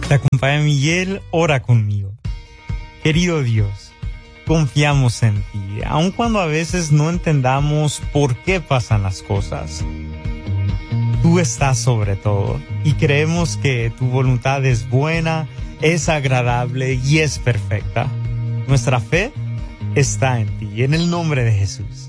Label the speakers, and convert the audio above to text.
Speaker 1: Te acompaña Miguel, ora conmigo. Querido Dios, confiamos en ti, aun cuando a veces no entendamos por qué pasan las cosas. Tú estás sobre todo y creemos que tu voluntad es buena, es agradable y es perfecta. Nuestra fe está en ti, en el nombre de Jesús.